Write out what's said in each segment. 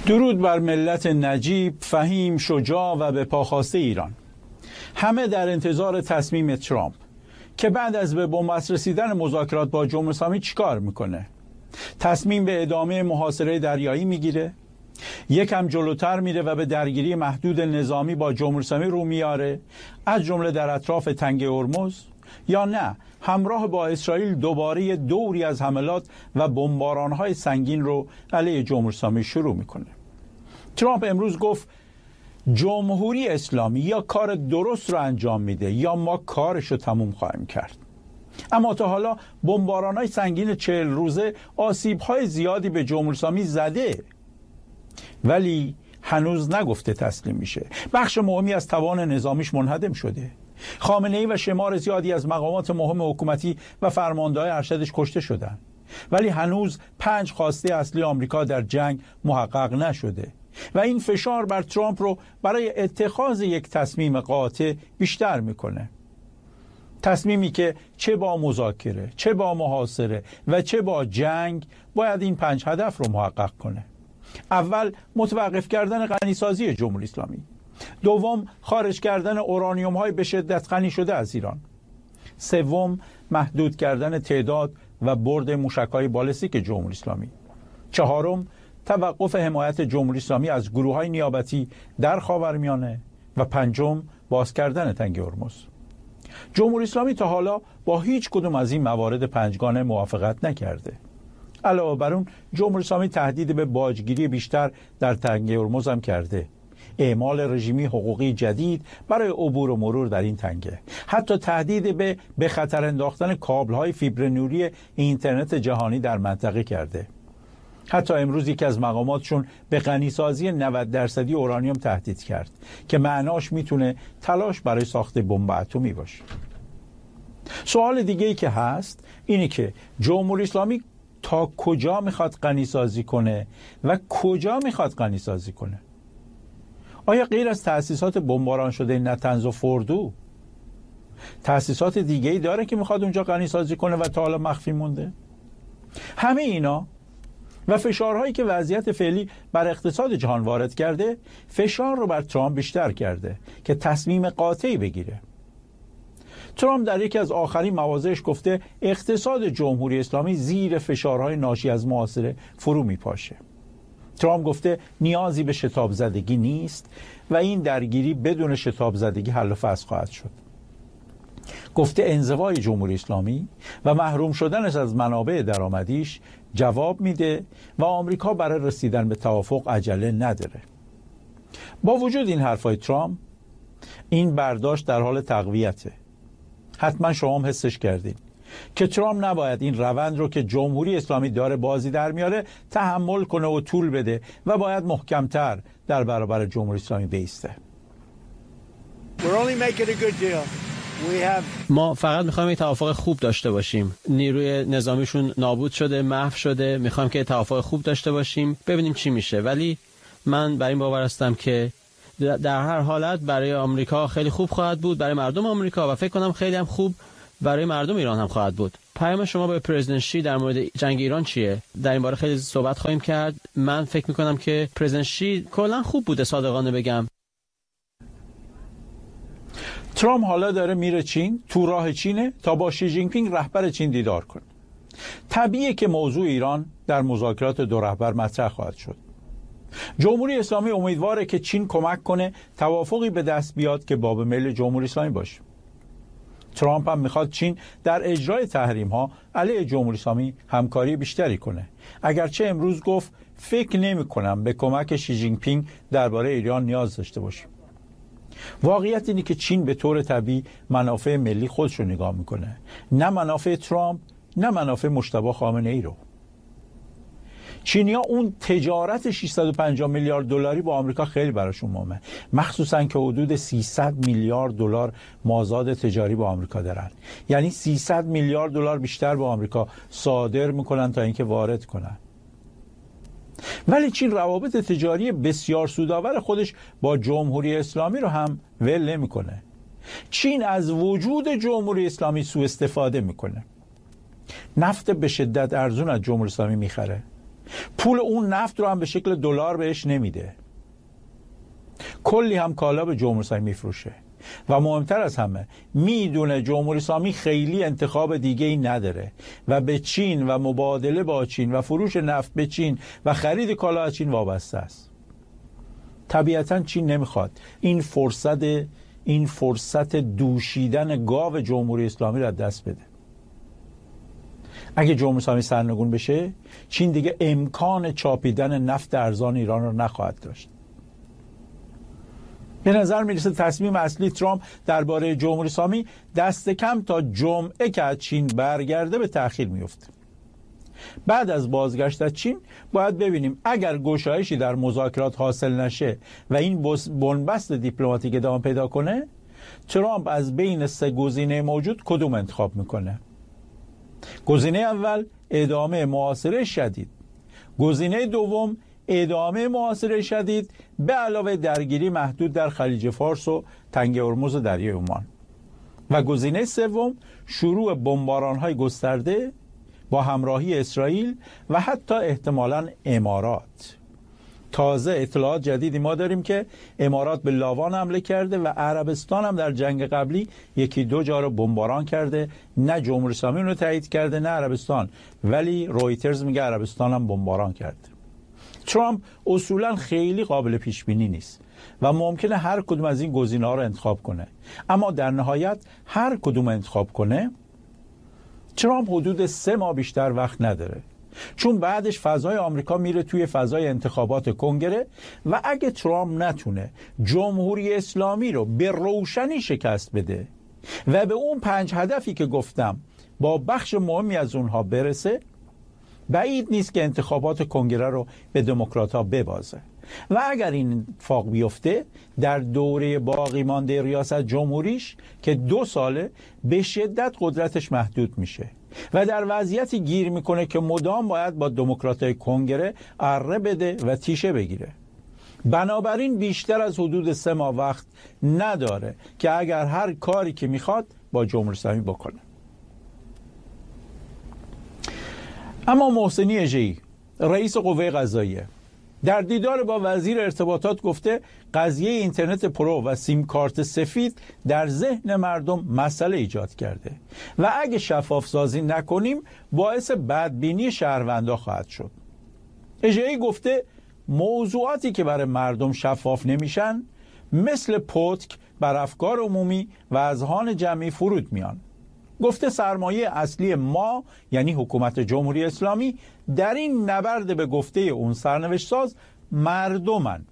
درود بر ملت نجیب، فهیم، شجاع و به پاخواسته ایران. همه در انتظار تصمیم ترامپ که بعد از به بنبست رسیدن مذاکرات با جمهوری اسلامی چیکار میکنه. تصمیم به ادامه محاصره دریایی میگیره، یکم جلوتر میره و به درگیری محدود نظامی با جمهوری اسلامی رو میاره، از جمله در اطراف تنگه هرمز، یا نه همراه با اسرائیل دوباره دوری از حملات و بمباران‌های سنگین رو علیه جمهوری اسلامی شروع میکنه. ترامپ امروز گفت جمهوری اسلامی یا کار درست رو انجام میده یا ما کارش رو تموم خواهیم کرد. اما تا حالا بمباران‌های سنگین 40 روزه آسیب‌های زیادی به جمهوری اسلامی زده، ولی هنوز نگفته تسلیم میشه. بخش مهمی از توان نظامیش منهدم شده. خامنه‌ای و شمار زیادی از مقامات مهم حکومتی و فرمانده‌های ارشدش کشته شدند، ولی هنوز 5 خواسته اصلی آمریکا در جنگ محقق نشده و این فشار بر ترامپ رو برای اتخاذ یک تصمیم قاطع بیشتر میکنه. تصمیمی که چه با مذاکره، چه با محاصره و چه با جنگ باید این 5 هدف رو محقق کنه. اول، متوقف کردن غنیسازی جمهوری اسلامی. دوم، خارج کردن اورانیوم های به شدت غنی شده از ایران. سوم، محدود کردن تعداد و برد موشک‌های بالستیک جمهوری اسلامی. چهارم، توقف حمایت جمهوری اسلامی از گروه‌های نیابتی در خاورمیانه. و پنجم، باز کردن تنگه هرمز. جمهوری اسلامی تا حالا با هیچ کدوم از این موارد پنجگانه موافقت نکرده. علاوه بر اون، جمهوری اسلامی تهدید به باجگیری بیشتر در تنگه هرمز هم کرده. اعمال رژیمی حقوقی جدید برای عبور و مرور در این تنگه. حتی تهدید به خطر انداختن کابل‌های فیبر نوری اینترنت جهانی در منطقه کرده. حتی امروز یکی از مقاماتشون به غنیسازی 90% اورانیوم تهدید کرد که معناش میتونه تلاش برای ساخت بمب اتمی باشه. سوال دیگه‌ای که هست اینه که جمهوری اسلامی تا کجا میخواد غنیسازی کنه و کجا میخواد غنیسازی کنه؟ آیا غیر از تأسیسات بمباران شده نتنز و فوردو تأسیسات دیگه‌ای داره که میخواد اونجا غنیسازی کنه و تا حالا مخفی مونده؟ همه اینا و فشارهایی که وضعیت فعلی بر اقتصاد جهان وارد کرده، فشار رو بر ترامپ بیشتر کرده که تصمیم قاطعی بگیره. ترامپ در یکی از آخرین مواضعش گفته اقتصاد جمهوری اسلامی زیر فشارهای ناشی از محاصره فرو میپاشه. ترامپ گفته نیازی به شتاب زدگی نیست و این درگیری بدون شتاب زدگی حل و فصل خواهد شد. گفته انزوای جمهوری اسلامی و محروم شدنش از منابع درآمدیش جواب میده و آمریکا برای رسیدن به توافق عجله نداره. با وجود این حرفای ترامپ، این برداشت در حال تقویته. حتما شما هم حسش کردین که ترامپ نباید این روند رو که جمهوری اسلامی داره بازی در میاره تحمل کنه و طول بده و باید محکمتر در برابر جمهوری اسلامی بایسته. ما فقط میخوایم یک توافق خوب داشته باشیم. نیروی نظامیشون نابود شده، محو شده. میخوایم که توافق خوب داشته باشیم، ببینیم چی میشه. ولی من بر این باور هستم که در هر حالت برای آمریکا خیلی خوب خواهد بود، برای مردم آمریکا، و فکر کنم خیلی هم خوب برای مردم ایران هم خواهد بود. پیام شما به پرزیدنت شی در مورد جنگ ایران چیه؟ در این باره خیلی صحبت خواهیم کرد. من فکر میکنم که پرزیدنت شی کلا خوب بوده، صادقانه بگم. ترامپ حالا داره میره چین، تو راه چینه تا با شی جین پینگ رهبر چین دیدار کنه. طبیعیه که موضوع ایران در مذاکرات دو رهبر مطرح خواهد شد. جمهوری اسلامی امیدواره که چین کمک کنه توافقی به دست بیاد که باب میل جمهوری اسلامی باشه. ترامپ هم میخواد چین در اجرای تحریم ها علیه جمهوری اسلامی همکاری بیشتری کنه. اگرچه امروز گفت فکر نمی کنم به کمک شی جین پینگ درباره ایران نیاز داشته باشیم. واقعیت اینه که چین به طور طبیعی منافع ملی خودش رو نگاه میکنه، نه منافع ترامپ، نه منافع مجتبی خامنه‌ای رو. چینیا اون تجارت 650 میلیارد دلاری با آمریکا خیلی براشون مهمه، مخصوصا که حدود 300 میلیارد دلار مازاد تجاری با آمریکا دارن. یعنی 300 میلیارد دلار بیشتر با آمریکا صادر میکنن تا اینکه وارد کنن. ولی چین روابط تجاری بسیار سودآور خودش با جمهوری اسلامی رو هم ول نمیکنه. چین از وجود جمهوری اسلامی سوء استفاده میکنه. نفت به شدت ارزون از جمهوری اسلامی میخره. پول اون نفت رو هم به شکل دلار بهش نمیده، کلی هم کالا به جمهوری اسلامی میفروشه و مهمتر از همه میدونه جمهوری اسلامی خیلی انتخاب دیگه ای نداره و به چین و مبادله با چین و فروش نفت به چین و خرید کالا از چین وابسته است. طبیعتا چین نمیخواد این فرصت دوشیدن گاو جمهوری اسلامی را دست بده. اگه جمهوری اسلامی سرنگون بشه، چین دیگه امکان چاپیدن نفت ارزان ایران رو نخواهد داشت. به نظر میرسه تصمیم اصلی ترامپ درباره جمهوری اسلامی دست کم تا جمعه که از چین برگرده به تأخیر میفته. بعد از بازگشت از چین باید ببینیم اگر گشایشی در مذاکرات حاصل نشه و این بنبست دیپلماتیک ادامه پیدا کنه، ترامپ از بین 3 گزینه موجود کدوم انتخاب میکنه؟ گزینه اول ادامه محاصره شدید، گزینه دوم ادامه محاصره شدید به علاوه درگیری محدود در خلیج فارس و تنگه هرمز و دریای عمان، و گزینه سوم شروع بمباران‌های گسترده با همراهی اسرائیل و حتی احتمالاً امارات. تازه اطلاعات جدیدی ما داریم که امارات به لاوان حمله کرده و عربستان هم در جنگ قبلی 1-2 جا رو بمباران کرده. نه جمهوری اسلامی اون رو تایید کرده نه عربستان، ولی رویترز میگه عربستان هم بمباران کرده. ترامپ اصولا خیلی قابل پیش بینی نیست و ممکنه هر کدوم از این گزینه‌ها رو انتخاب کنه، اما در نهایت هر کدوم انتخاب کنه ترامپ حدود 3 ماه بیشتر وقت نداره، چون بعدش فضای آمریکا میره توی فضای انتخابات کنگره و اگه ترامپ نتونه جمهوری اسلامی رو به روشنی شکست بده و به اون 5 هدفی که گفتم با بخش مهمی از اونها برسه، بعید نیست که انتخابات کنگره رو به دموکرات‌ها ببازه و اگر این اتفاق بیفته در دوره باقی مانده ریاست جمهوریش که 2 ساله به شدت قدرتش محدود میشه و در وضعیتی گیر میکنه که مدام باید با دموکراتای کنگره اره بده و تیشه بگیره. بنابراین بیشتر از حدود 3 ماه وقت نداره که اگر هر کاری که میخواد با جمهوری اسلامی بکنه. اما محسنی اژه‌ای رئیس قوه قضاییه در دیدار با وزیر ارتباطات گفته قضیه اینترنت پرو و سیم کارت سفید در ذهن مردم مسئله ایجاد کرده و اگه شفاف سازی نکنیم باعث بدبینی شهروندا خواهد شد. اژه‌ای گفته موضوعاتی که برای مردم شفاف نمیشن مثل پتک بر افکار عمومی و اذهان جمعی فرود میان. گفته سرمایه اصلی ما یعنی حکومت جمهوری اسلامی در این نبرد به گفته اون سرنوشت ساز مردمن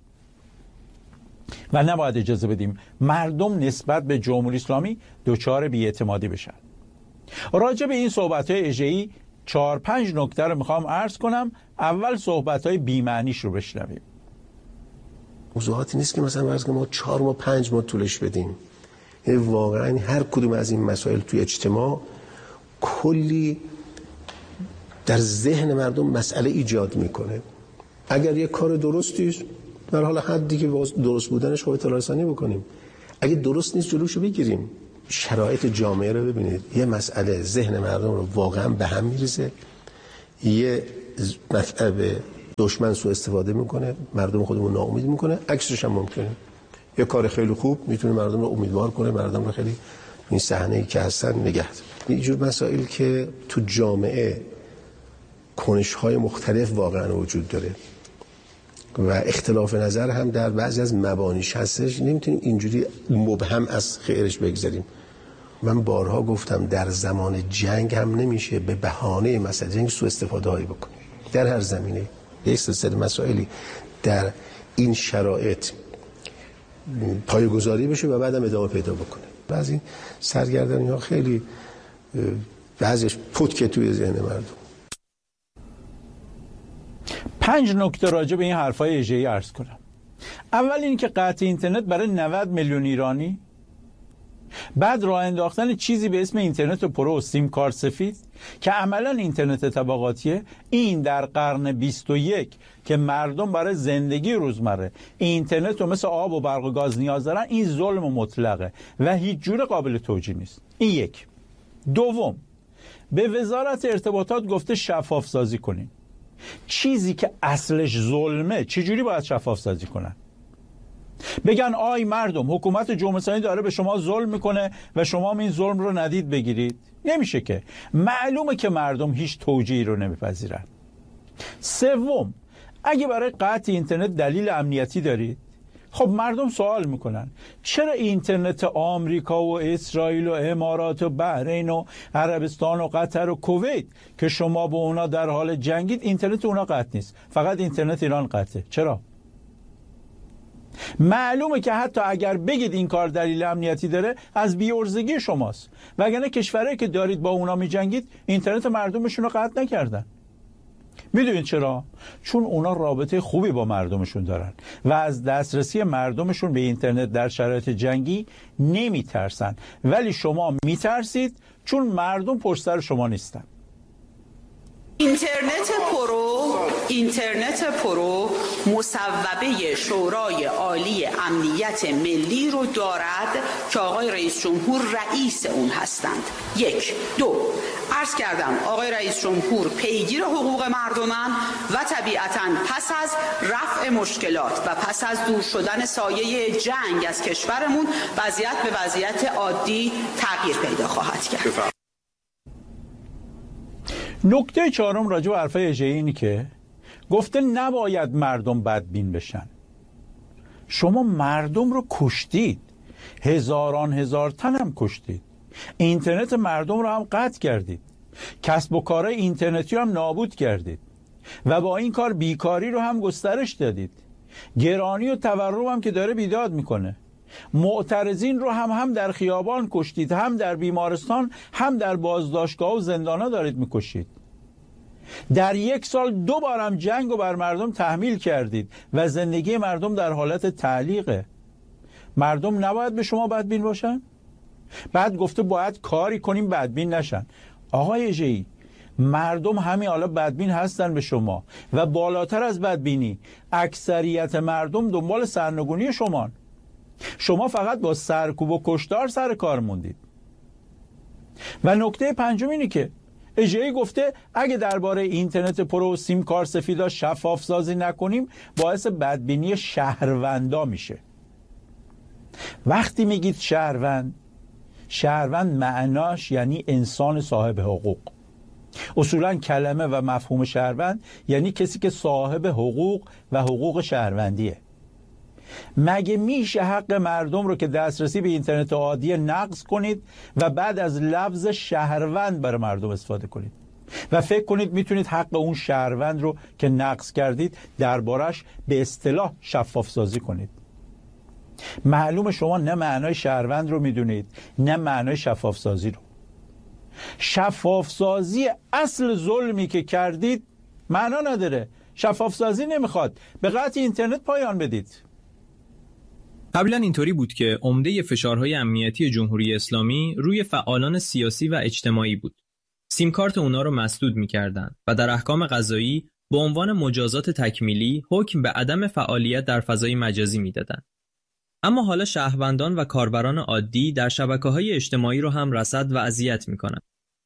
و نباید اجازه بدیم مردم نسبت به جمهوری اسلامی دچار بی‌اعتمادی بشن. راجع به این صحبت‌های اژه‌ای 4-5 نکته رو میخوام عرض کنم. اول صحبت‌های بی‌معنیش رو بشنویم. موضوعاتی نیست که مثلا فرض کنیم ما 4 ماه 5 ماه طولش بدیم. واقعا هر کدوم از این مسائل توی اجتماع کلی در ذهن مردم مسئله ایجاد میکنه. اگر یک کار درستی است در حال حدی که درست بودنش خب اطلاع رسانی بکنیم، اگه درست نیست جلوشو بگیریم. شرایط جامعه رو ببینید، یه مسئله ذهن مردم رو واقعا به هم میریزه، یه مطلب دشمن سوء استفاده میکنه، مردم خودمون ناامید میکنه، عکسش هم ممکنه. یه کار خیلی خوب میتونه مردم رو امیدوار کنه، مردم رو خیلی این صحنه‌ای که هستن نگه داره. اینجور مسائل که تو جامعه کنش‌های مختلف واقعا وجود داره و اختلاف نظر هم در بعضی از مبانیش هستش، نمیتونیم اینجوری مبهم از خیرش بگذاریم. من بارها گفتم در زمان جنگ هم نمیشه به بهانه مسئله جنگ سوء استفاده هایی بکنیم. در هر زمینه یک سلسله مسائلی در این شرایط پایه‌گذاری بشه و بعدم ادامه پیدا بکنه. بعضی سرگردانی‌ها خیلی بعضیش پتک توی ذهن مردم. 5 نکته راجع به این حرفای اژه‌ای عرض کنم. اول این که قطع اینترنت برای 90 میلیون ایرانی، بعد راه انداختن چیزی به اسم اینترنت پرو و سیم کارت سفید که عملا اینترنت طبقاتیه. این در قرن 21 که مردم برای زندگی روزمره اینترنت رو مثل آب و برق و گاز نیاز دارن، این ظلم مطلقه و هیچ جور قابل توجیه نیست. این یک. دوم، به وزارت ارتباطات گفته شفاف سازی کنین. چیزی که اصلش ظلمه چجوری باید شفاف سازی کنن؟ بگن آی مردم، حکومت جمهوری اسلامی داره به شما ظلم میکنه و شما این ظلم رو ندید بگیرید؟ نمیشه که. معلومه که مردم هیچ توجیهی رو نمیپذیرن. سوم، اگه برای قطع اینترنت دلیل امنیتی دارید، خب مردم سوال میکنن چرا اینترنت آمریکا و اسرائیل و امارات و بحرین و عربستان و قطر و کویت که شما با اونا در حال جنگید، اینترنت اونا قطع نیست، فقط اینترنت ایران قطعه؟ چرا؟ معلومه که حتی اگر بگید این کار دلیل امنیتی داره، از بی‌عرضگی شماست، وگرنه کشورهایی که دارید با اونا میجنگید اینترنت مردمشون رو قطع نکردن. میدونید چرا؟ چون اونا رابطه خوبی با مردمشون دارن و از دسترسی مردمشون به اینترنت در شرایط جنگی نمیترسن، ولی شما میترسید چون مردم پشت سر شما نیستن. اینترنت پرو مصوبه شورای عالی امنیت ملی رو دارد که آقای رئیس جمهور رئیس اون هستند. 1. 2. عرض کردم آقای رئیس جمهور پیگیر حقوق مردمن و طبیعتاً پس از رفع مشکلات و پس از دور شدن سایه جنگ از کشورمون وضعیت به وضعیت عادی تغییر پیدا خواهد کرد. نکته چهارم راجع به حرفای اژه‌ای اینه که گفته نباید مردم بدبین بشن. شما مردم رو کشتید، هزار تن هم کشتید، اینترنت مردم رو هم قطع کردید، کسب و کارهای اینترنتی رو هم نابود کردید و با این کار بیکاری رو هم گسترش دادید. گرانی و تورم هم که داره بیداد میکنه. معترضین رو هم در خیابان کشتید، هم در بیمارستان، هم در بازداشتگاه و زندان‌ها دارید میکشید. در 1 سال 2 بار هم جنگ رو بر مردم تحمیل کردید و زندگی مردم در حالت تعلیقه. مردم نباید به شما بدبین باشن؟ بعد گفته باید کاری کنیم بدبین نشن. آقای اژه‌ای، مردم همین حالا بدبین هستن به شما و بالاتر از بدبینی اکثریت مردم دنبال سرنگونی شمان. شما فقط با سرکوب و کشتار سر کار موندید. و نکته پنجم اینه که اژه‌ای گفته اگه درباره اینترنت پرو و سیم کار سفیدا شفاف سازی نکنیم باعث بدبینی شهروندا میشه. وقتی میگید شهروند معناش یعنی انسان صاحب حقوق. اصولا کلمه و مفهوم شهروند یعنی کسی که صاحب حقوق و حقوق شهروندیه. مگه میشه حق مردم رو که دسترسی به اینترنت عادی نقض کنید و بعد از لفظ شهروند برای مردم استفاده کنید و فکر کنید میتونید حق اون شهروند رو که نقض کردید دربارش به اصطلاح شفاف سازی کنید؟ معلومه شما نه معنای شهروند رو میدونید نه معنای شفاف سازی رو. شفاف سازی اصل ظلمی که کردید معنا نداره. شفاف سازی نمیخواد، به قطع اینترنت پایان بدید. قبلا اینطوری بود که عمده فشارهای امنیتی جمهوری اسلامی روی فعالان سیاسی و اجتماعی بود. سیم کارت اونا رو مسدود می‌کردند و در احکام قضایی به عنوان مجازات تکمیلی حکم به عدم فعالیت در فضای مجازی میدادند. اما حالا شهروندان و کاربران عادی در شبکه‌های اجتماعی رو هم رصد و اذیت می‌کنند.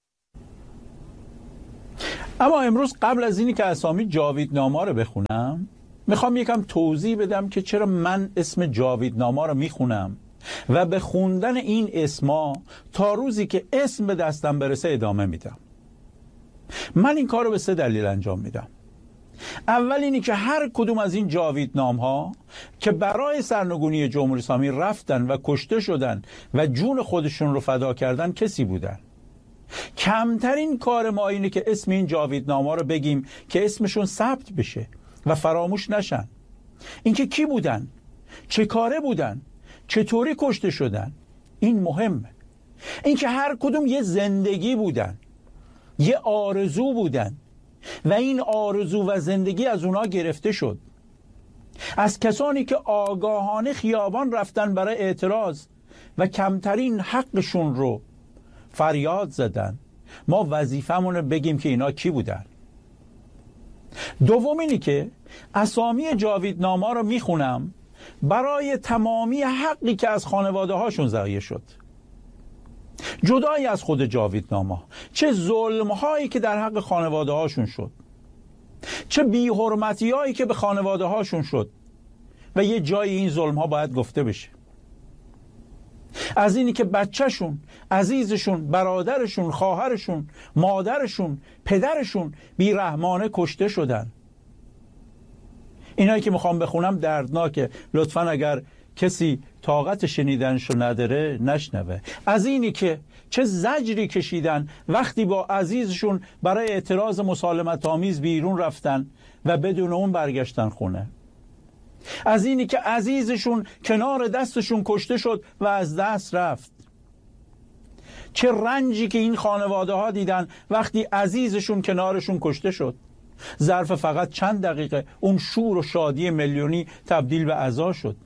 اما امروز قبل از اینی که اسامی جاویدنامه رو بخونم، میخوام یکم توضیح بدم که چرا من اسم جاویدنامه رو میخونم و به خوندن این اسما تا روزی که اسم به دستم برسه ادامه میدم. من این کار رو به 3 دلیل انجام میدم. اول اینی که هر کدوم از این جاویدنامه‌ها که برای سرنگونی جمهوری اسلامی رفتن و کشته شدن و جون خودشون رو فدا کردن کسی بودن. کمترین کار ما اینه که اسم این جاویدنامه‌ها رو بگیم که اسمشون ثبت بشه و فراموش نشن. اینکه کی بودن، چه کاره بودن، چطوری کشته شدن، این مهمه. اینکه هر کدوم یه زندگی بودن، یه آرزو بودن و این آرزو و زندگی از اونا گرفته شد. از کسانی که آگاهانه خیابان رفتن برای اعتراض و کمترین حقشون رو فریاد زدن، ما وظیفمون رو بگیم که اینا کی بودن. دوم اینی که اسامی جاویدنامه رو میخونم برای تمامی حقی که از خانواده هاشون ضایع شد، جدای از خود جاویدنامه، چه ظلم هایی که در حق خانواده هاشون شد. چه بی‌حرمتی هایی که به خانواده هاشون شد و یه جای این ظلم ها باید گفته بشه. از اینی که بچهشون، عزیزشون، برادرشون، خواهرشون، مادرشون، پدرشون بی‌رحمانه کشته شدن. اینایی که میخوام بخونم دردناکه، لطفاً اگر کسی طاقت شنیدنشو نداره نشنوه. از اینی که چه زجری کشیدن وقتی با عزیزشون برای اعتراض مسالمت آمیز بیرون رفتن و بدون اون برگشتن خونه. از اینی که عزیزشون کنار دستشون کشته شد و از دست رفت. چه رنجی که این خانواده ها دیدن وقتی عزیزشون کنارشون کشته شد. ظرف فقط چند دقیقه اون شور و شادی میلیونی تبدیل به عزا شد.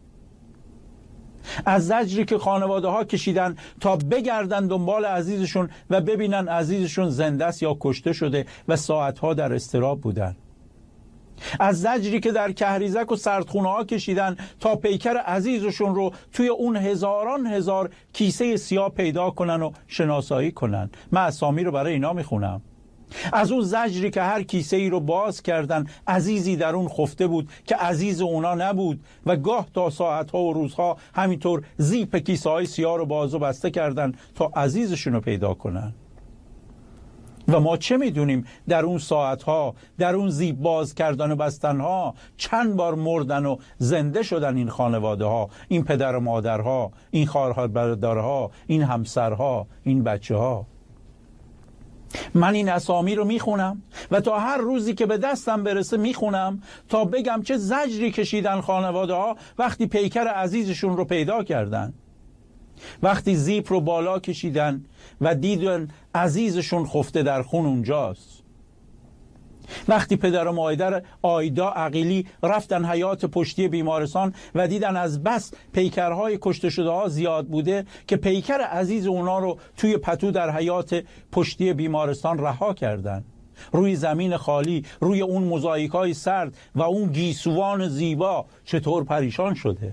از زجری که خانواده ها کشیدن تا بگردن دنبال عزیزشون و ببینن عزیزشون زنده است یا کشته شده و ساعتها در اضطراب بودن. از زجری که در کهریزک و سردخونه ها کشیدن تا پیکر عزیزشون رو توی اون هزاران هزار کیسه سیاه پیدا کنن و شناسایی کنن. من اسامی رو برای اینا میخونم. از اون زجری که هر کیسه ای رو باز کردن عزیزی در اون خفته بود که عزیز اونا نبود و گاه تا ساعتها و روزها همینطور زیپ کیسه های سیاه رو باز و بسته کردن تا عزیزشون رو پیدا کنن. و ما چه میدونیم در اون ساعتها، در اون زیپ باز کردن و بستنها چند بار مردن و زنده شدن این خانواده ها، این پدر و مادرها، این خواهر برادرها، این همسرها، این بچه ها. من این اسامی رو میخونم و تا هر روزی که به دستم برسه میخونم تا بگم چه زجری کشیدن خانواده ها وقتی پیکر عزیزشون رو پیدا کردن، وقتی زیپ رو بالا کشیدن و دیدن عزیزشون خفته در خون اونجاست، وقتی پدر و مادر آیدا عقیلی رفتن حیاط پشتی بیمارستان و دیدن از بس پیکرهای کشته شده ها زیاد بوده که پیکر عزیز اونا رو توی پتو در حیاط پشتی بیمارستان رها کردن، روی زمین خالی، روی اون موزاییکای سرد و اون گیسوان زیبا چطور پریشان شده.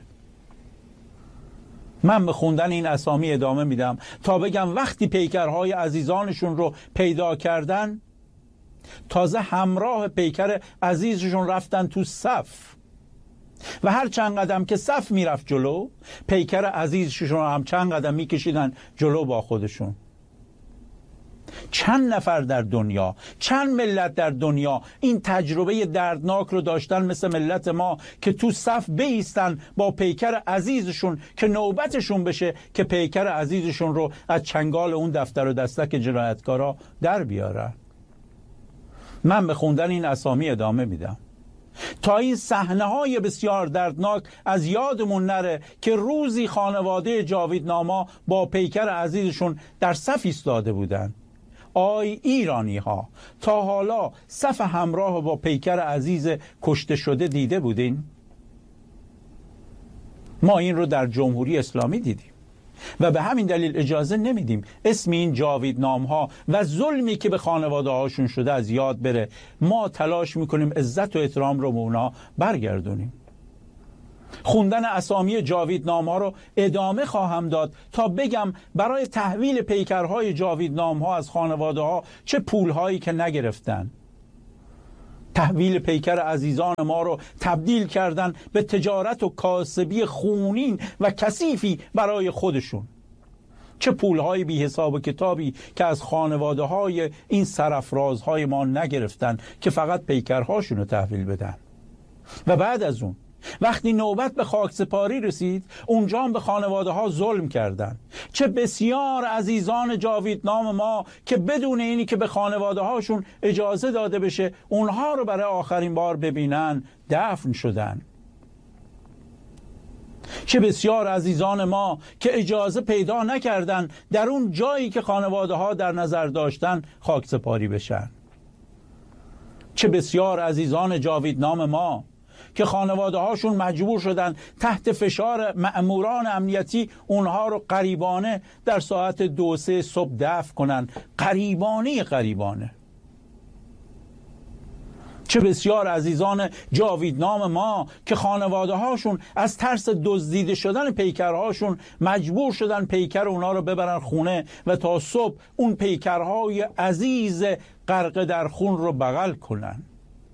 من به خوندن این اسامی ادامه میدم تا بگم وقتی پیکرهای عزیزانشون رو پیدا کردن تازه همراه پیکر عزیزشون رفتن تو صف و هر چند قدم که صف میرفت جلو پیکر عزیزشون هم چند قدم میکشیدن جلو با خودشون. چند نفر در دنیا، چند ملت در دنیا این تجربه دردناک رو داشتن مثل ملت ما که تو صف بایستن با پیکر عزیزشون که نوبتشون بشه که پیکر عزیزشون رو از چنگال اون دفتر و دستک جنایتکارا در بیارن. من به خوندن این اسامی ادامه میدم تا این صحنه‌های بسیار دردناک از یادمون نره که روزی خانواده جاویدناما با پیکر عزیزشون در صف ایستاده بودن. آی ایرانی ها، تا حالا صف همراه با پیکر عزیز کشته شده دیده بودین؟ ما این رو در جمهوری اسلامی دیدیم و به همین دلیل اجازه نمیدیم اسم این جاویدنام ها و ظلمی که به خانواده هاشون شده از یاد بره. ما تلاش میکنیم عزت و احترام رو به اونا برگردونیم. خوندن اسامی جاویدنام ها رو ادامه خواهم داد تا بگم برای تحویل پیکرهای جاویدنام ها از خانواده ها چه پول هایی که نگرفتن. تحویل پیکر عزیزان ما رو تبدیل کردن به تجارت و کاسبی خونین و کثیفی برای خودشون. چه پولهای بی حساب و کتابی که از خانواده های این سرافرازهای ما نگرفتن که فقط پیکرهاشون رو تحویل بدن. و بعد از اون وقتی نوبت به خاکسپاری رسید اونجا هم به خانواده ها ظلم کردن. چه بسیار عزیزان جاویدنام ما که بدون اینی که به خانواده هاشون اجازه داده بشه اونها رو برای آخرین بار ببینن دفن شدن. چه بسیار عزیزان ما که اجازه پیدا نکردن در اون جایی که خانواده ها در نظر داشتن خاکسپاری بشن. چه بسیار عزیزان جاویدنام ما که خانواده هاشون مجبور شدن تحت فشار مأموران امنیتی اونها رو غریبانه در ساعت 2-3 صبح دفن کنن. غریبانه. چه بسیار عزیزان جاویدنام ما که خانواده هاشون از ترس دزدیده شدن پیکرهاشون مجبور شدن پیکر اونا رو ببرن خونه و تا صبح اون پیکرهای عزیز غرق در خون رو بغل کنن.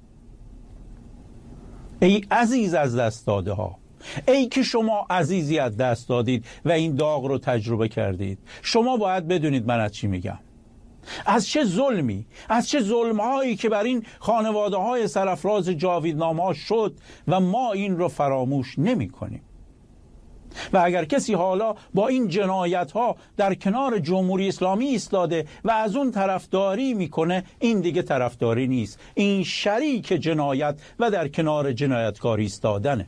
ای عزیز از دست داده ها، ای که شما عزیزی از دست دادید و این داغ رو تجربه کردید، شما باید بدونید من از چی میگم. از چه ظلمی، از چه ظلمهایی که بر این خانواده های سرافراز جاویدنامه‌ها شد و ما این رو فراموش نمی کنیم. و اگر کسی حالا با این جنایت ها در کنار جمهوری اسلامی ایستاده و از اون طرفداری میکنه، این دیگه طرفداری نیست، این شریک جنایت و در کنار جنایتکار ایستادنه.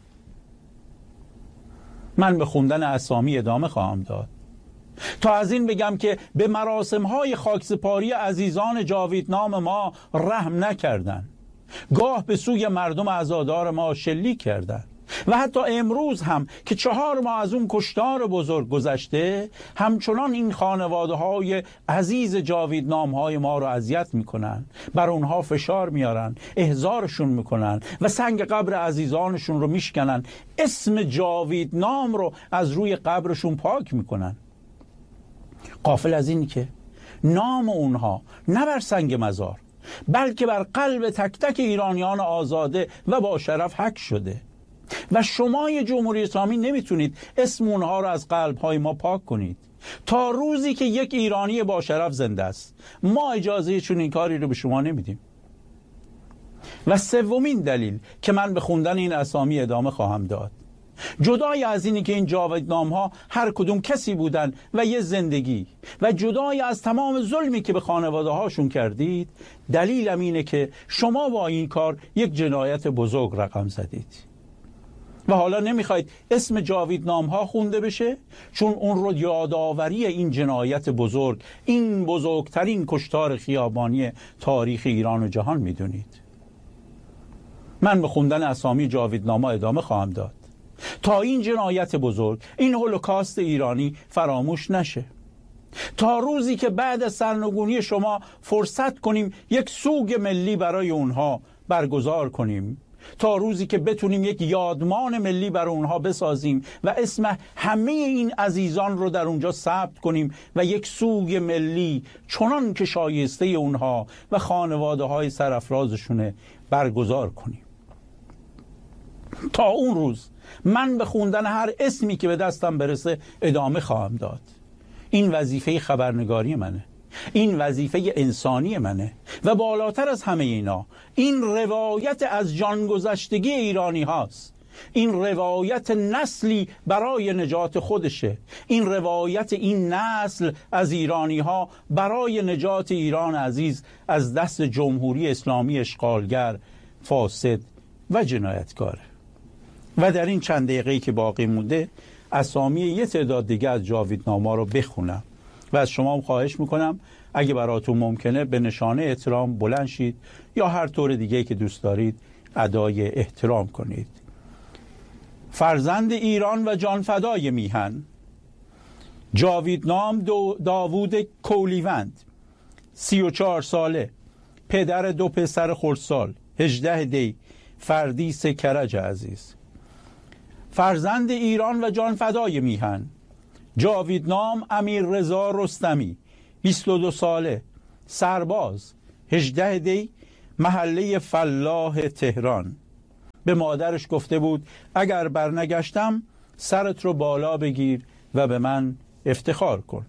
من به خوندن اسامی ادامه خواهم داد تا از این بگم که به مراسم‌های خاکسپاری عزیزان جاویدنام ما رحم نکردن، گاه به سوی مردم عزادار ما شلیک کردن و حتی امروز هم که 4 ماه از اون کشتار بزرگ گذشته، همچنان این خانواده‌های عزیز جاویدنام‌های ما رو اذیت میکنن، بر اونها فشار میارن، احضارشون میکنن و سنگ قبر عزیزانشون رو میشکنن، اسم جاویدنام رو از روی قبرشون پاک میکنن. غافل از این که نام اونها نه بر سنگ مزار بلکه بر قلب تک تک ایرانیان آزاده و با شرف حک شده و شمای جمهوری اسلامی نمیتونید اسم اونها رو از قلب‌های ما پاک کنید تا روزی که یک ایرانی با شرف زنده است. ما اجازه چون این کاری رو به شما نمیدیم. و سومین دلیل که من به خوندن این اسامی ادامه خواهم داد، جدای از اینی که این جاویدنام‌ها هر کدوم کسی بودن و یه زندگی و جدای از تمام ظلمی که به خانواده هاشون کردید، دلیلم اینه که شما با این کار یک جنایت بزرگ رقم زدید و حالا نمیخواید اسم جاویدنام‌ها خونده بشه چون اون رو یادآوری این جنایت بزرگ، این بزرگترین کشتار خیابانی تاریخ ایران و جهان میدونید. من به خوندن اسامی جاویدنام‌ها ادامه خواهم داد تا این جنایت بزرگ، این هولوکاست ایرانی فراموش نشه، تا روزی که بعد از سرنگونی شما فرصت کنیم یک سوگ ملی برای اونها برگزار کنیم، تا روزی که بتونیم یک یادمان ملی برای اونها بسازیم و اسم همه این عزیزان رو در اونجا ثبت کنیم و یک سوگ ملی چنان که شایسته اونها و خانواده های سرافرازشونه برگزار کنیم. تا اون روز من به خوندن هر اسمی که به دستم برسه ادامه خواهم داد. این وظیفه خبرنگاری منه، این وظیفه انسانی منه و بالاتر از همه اینا این روایت از جانگذشتگی ایرانی هاست، این روایت نسلی برای نجات خودشه، این روایت این نسل از ایرانی ها برای نجات ایران عزیز از دست جمهوری اسلامی اشغالگر، فاسد و جنایتکاره. و در این چند دقیقه‌ای که باقی مونده اسامی یه تعداد دیگه از جاویدنامه‌ها رو بخونم و از شما خواهش میکنم اگه براتون ممکنه به نشانه احترام بلند شید یا هر طور دیگه که دوست دارید ادای احترام کنید. فرزند ایران و جانفدای میهن، جاویدنام داوود کولیوند، 34 ساله، پدر 2 پسر خردسال، 18 دی، فردیس کرج عزیز. فرزند ایران و جانفدای میهن، جاویدنام امیررضا رستمی، 22 ساله، سرباز، 18 دی، محله فلاح تهران. به مادرش گفته بود اگر برنگشتم سرت رو بالا بگیر و به من افتخار کن.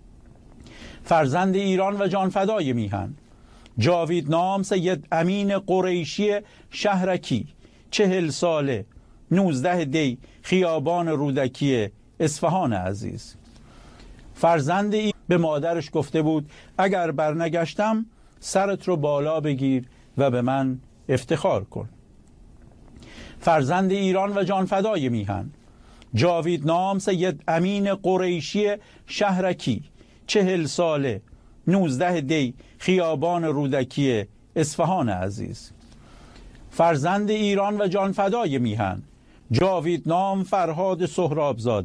فرزند ایران و جانفدای میهن، جاویدنام سید امین قریشی شهرکی، 40 ساله، 19 دی، خیابان رودکی اصفهان عزیز. فرزند به مادرش گفته بود اگر برنگشتم سرت رو بالا بگیر و به من افتخار کن. فرزند ایران و جانفدای میهن، جاویدنام سید امین قریشی شهرکی، 40 ساله، 19 دی، خیابان رودکی اصفهان عزیز. فرزند ایران و جانفدای میهن، جاویدنام فرهاد سهرابزاده،